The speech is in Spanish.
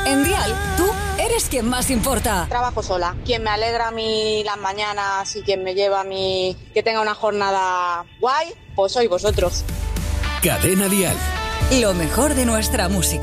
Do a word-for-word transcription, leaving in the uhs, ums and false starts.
En Dial, tú eres quien más importa. Trabajo sola. Quien me alegra a mí las mañanas y quien me lleva a mí que tenga una jornada guay, pues sois vosotros. Cadena Dial. Lo mejor de nuestra música.